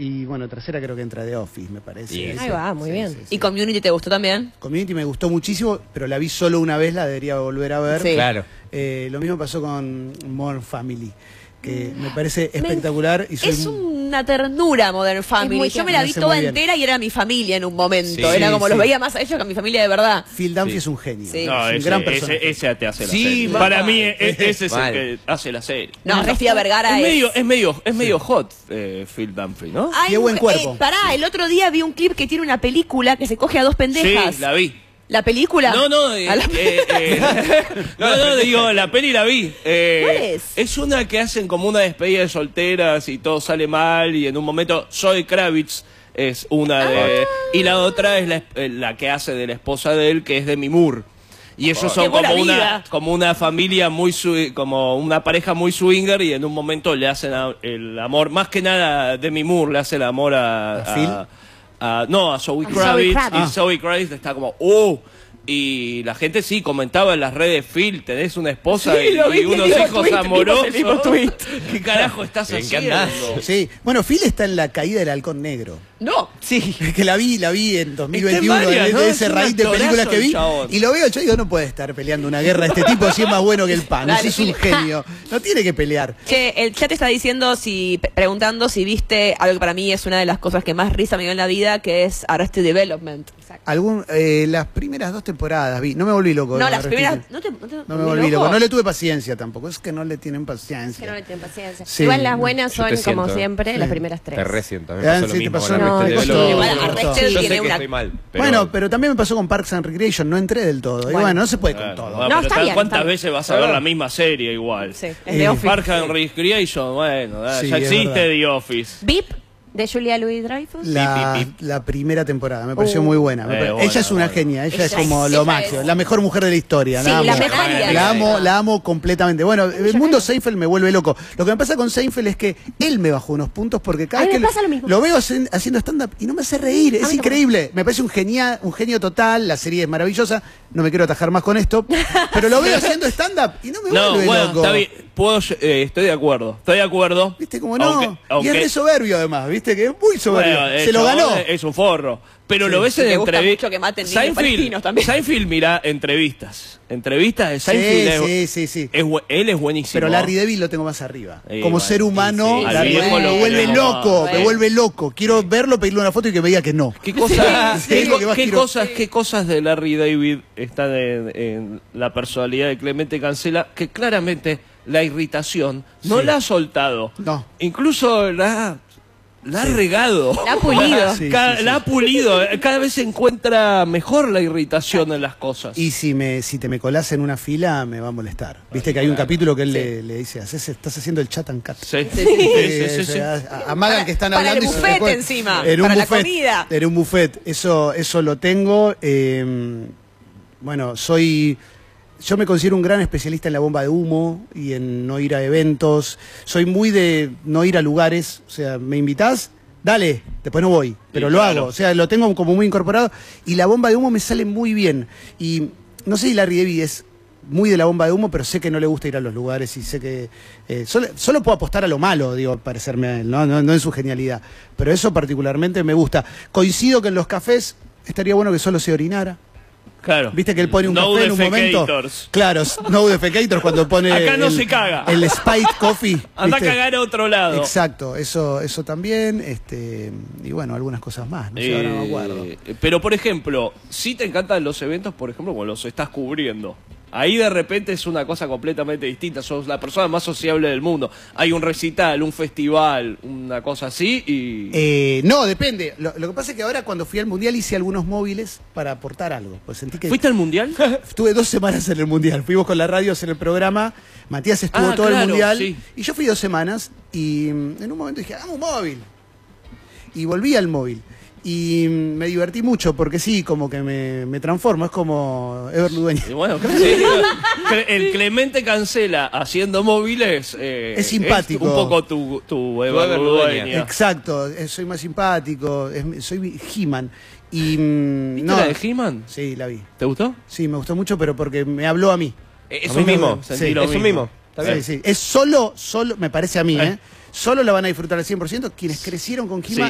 y bueno, tercera creo que entra The Office, me parece. Bien. Ahí va, muy bien. ¿Y Community te gustó también? Community me gustó muchísimo, pero la vi solo una vez, la debería volver a ver. Sí. Claro. Lo mismo pasó con Modern Family, que me parece espectacular. Y soy Es una ternura Modern Family. muy Yo me la vi hace toda muy bien. entera y era mi familia en un momento. Sí, era como sí. los veía más a ellos que a mi familia de verdad. Phil Dunphy Sí. es un genio. Sí. No, es un ese, gran personaje. ese te hace la Sí, serie. mal. Para mí, ese es el Mal. que hace la serie. No, Sofía Vergara Es medio hot, Phil Dunphy, ¿no? Ay, Qué buen cuerpo. Pará, el otro día vi un clip que tiene una película que se coge a dos pendejas. Sí, la vi. ¿La película? No, A la- digo, la peli la vi. ¿Cuál es? una que hacen como una despedida de solteras y todo sale mal y en un momento Zoe Kravitz es una de... Y la otra es la que hace de la esposa de él, que es Demi Moore. Y ellos Qué son buena como vida. como una familia muy como una pareja muy swinger y en un momento le hacen el amor, más que nada Demi Moore le hace el amor ¿A Phil? no, a Zoe Zoe Kravitz. Kravitz. Y Zoe Kravitz está como, y la gente sí comentaba en las redes, Phil, tenés una esposa Sí, lo vi, y unos el mismo hijos tweet, amorosos. el mismo tweet. ¿Qué carajo estás ¿En qué haciendo? andás? Sí, bueno, Phil está en La caída del halcón negro. No. Sí. Que la vi en 2021, Está en varias, de ¿no? ese Es un raíz de películas actorazo que el vi. chabón. Y lo veo, yo digo, no puede estar peleando una guerra este tipo si es más bueno que el pan. Dale, Es un Phil. genio. No tiene que pelear. Che, el chat está diciendo, preguntando si viste algo que para mí es una de las cosas que más risa me dio en la vida, que es Arrested Development. Las primeras 2 temporadas vi. No me volví loco. No, de las Arrested. primeras... ¿No te No me volví loco. No le tuve paciencia tampoco. Es que no le tienen paciencia. Que no le tienen paciencia. Sí. Igual las buenas Yo son, te como siento. siempre, Sí. las primeras 3. Te resiento. A mí Ah, me pasó lo sí, te mismo pasó. con No, Arrested costó. Development. Igual Yo Arrested Yo sé tiene que una... estoy mal, pero... Bueno, pero también me pasó con Parks and Recreation. No entré del todo. Y bueno, no se puede con todo. Bueno, No, pero está bien, ¿cuántas está bien. veces vas a ver la misma serie igual? Sí, es The Office. Parks and Recreation, bueno, Sí, ya es existe verdad. The Office. VIP de Julia Louis-Dreyfus. La primera temporada me pareció muy buena. bueno, Ella es una bueno. genia, ella es Ella como es- lo ella máximo, es- la mejor mujer de la historia. Sí, la amo. la mejor de La amo completamente. Bueno, el mundo Seinfeld me vuelve loco. Lo que me pasa con Seinfeld es que él me bajó unos puntos porque cada A mí vez me que pasa lo mismo. veo haciendo stand-up y no me hace reír, es mí increíble. Me parece un genio total, la serie es maravillosa, no me quiero atajar más con esto, pero lo veo haciendo stand-up y no me No, vuelve bueno, loco. está bien. Estoy de acuerdo. ¿Viste cómo no? Y es Aunque- re soberbio además, ¿viste? Que es muy soberbio. Bueno, el Se lo chabón ganó. Es un forro. Pero Sí. lo ves Y en le gusta entrevistas. mucho que maten niños palestinos también. Seinfeld mira entrevistas. Entrevistas de Seinfeld. Sí. Él es buenísimo. Pero Larry David lo tengo más arriba. Sí, Como bueno, ser humano, sí, sí. Larry Al viejo David lo me vuelve queremos loco, más. me vuelve loco. Quiero verlo, pedirle una foto y que me diga que no. ¿Qué cosas, Sí, lo que más quiero. qué cosas de Larry David están en la personalidad de Clemente Cancela que claramente la irritación no Sí. la ha soltado? No. Incluso la ha regado. La ha pulido. Sí, La ha pulido. Cada vez se encuentra mejor la irritación en las cosas. Y si te me colás en una fila, me va a molestar. Viste que hay un capítulo que él le dice, estás haciendo el chat and cat. Sí. Sí. Amagan que están Para hablando el y se buffet recuerdan. encima, En un para la buffet, comida. En un buffet, eso lo tengo. Bueno, yo me considero un gran especialista en la bomba de humo y en no ir a eventos. Soy muy de no ir a lugares. O sea, me invitás, dale, después no voy, pero Sí, lo claro. hago. O sea, lo tengo como muy incorporado. Y la bomba de humo me sale muy bien. Y no sé si Larry David es muy de la bomba de humo, pero sé que no le gusta ir a los lugares y sé que solo puedo apostar a lo malo, digo, parecerme a él, no en su genialidad. Pero eso particularmente me gusta. Coincido que en los cafés estaría bueno que solo se orinara. Claro. Viste que él pone un No café en un momento. defecators. Claro, no defecators cuando pone Acá no se caga. el Spiked Coffee. Anda a ¿viste? cagar a otro lado. Exacto, eso también, y bueno, algunas cosas más, no sé, ahora no me acuerdo. Pero por ejemplo, si te encantan los eventos, por ejemplo, cuando los estás cubriendo. Ahí de repente es una cosa completamente distinta. Sos la persona más sociable del mundo. Hay un recital, un festival, una cosa así y... No, depende. Lo que pasa es que ahora cuando fui al Mundial hice algunos móviles para aportar algo. Pues sentí que ¿Fuiste al mundial? estuve 2 semanas en el Mundial. Fuimos con la radio a hacer el programa. Matías estuvo todo claro, el Mundial. sí. Y yo fui 2 semanas y en un momento dije, hagamos un móvil. Y volví al móvil. Y me divertí mucho porque sí, como que me transformo. Es como Ever Ludueña. Y bueno, sí, el Clemente Cancela haciendo móviles Es simpático. un poco tu Ever Ever Ludueña. Ludueña. Exacto, soy más simpático. Soy He-Man. Y ¿Viste la de He-Man? Sí, la vi. ¿Te gustó? Sí, me gustó mucho, pero porque me habló a mí. Eso A mí me- mismo. sí, Eso mismo. Está bien. Sí, sí. Es solo, me parece a mí, Solo la van a disfrutar al 100% quienes crecieron con He-Man. Sí.